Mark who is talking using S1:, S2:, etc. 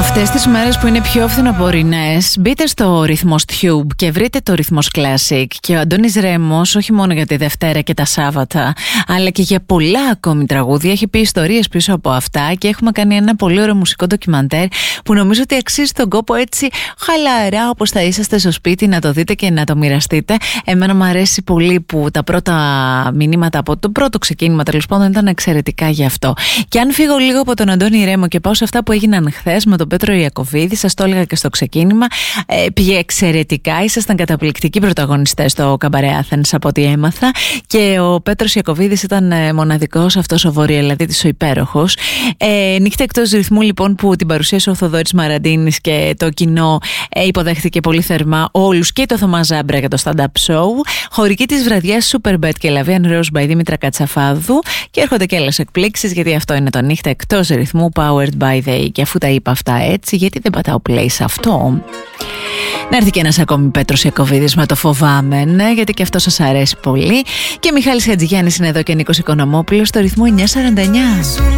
S1: Αυτές τις μέρες που είναι πιο φθινοπορεινές, μπείτε στο ρυθμός Tube και βρείτε το ρυθμός Classic. Και ο Αντώνης Ρέμος, όχι μόνο για τη Δευτέρα και τα Σάββατα, αλλά και για πολλά ακόμη τραγούδια, έχει πει ιστορίες πίσω από αυτά και έχουμε κάνει ένα πολύ ωραίο μουσικό ντοκιμαντέρ που νομίζω ότι αξίζει τον κόπο έτσι χαλαρά, όπως θα είσαστε στο σπίτι, να το δείτε και να το μοιραστείτε. Εμένα μου αρέσει πολύ που τα πρώτα μηνύματα από το πρώτο ξεκίνημα τέλος πάντων ήταν εξαιρετικά γι' αυτό. Και αν φύγω λίγο από τον Αντώνη Ρέμο και πάω σε αυτά που έγιναν χθες με τον Πέτρο Ιακωβίδη, σας το έλεγα και στο ξεκίνημα, πήγε εξαιρετικά. Ήσασταν καταπληκτικοί πρωταγωνιστές στο Καμπαρέ Άθενς από ό,τι έμαθα. Και ο Πέτρος Ιακωβίδης ήταν μοναδικός, αυτός ο βορειοελλαδίτης ο υπέροχος. Νύχτα εκτός ρυθμού λοιπόν, που την παρουσίασε ο Θοδωρής Μαραντίνης και το κοινό υποδέχθηκε πολύ θερμά όλους, και το Θωμά Ζάμπρα για το stand-up show. Χορηγή της βραδιάς Superbet και Lavian Rose by Δήμητρα Κατσαφάδου. Και έρχονται και άλλες εκπλήξεις, γιατί αυτό είναι το νύχτα εκτός ρυθμού, powered by the. Και αφού τα είπα αυτά έτσι, γιατί δεν πατάω play σε αυτό? Να έρθει και ένας ακόμη Πέτρος Ιακωβίδης με το Φοβάμαι, ναι, γιατί και αυτό σας αρέσει πολύ. Και Μιχάλης Χατζηγιάννης είναι εδώ και Νίκος Οικονομόπουλος στο ρυθμό 949.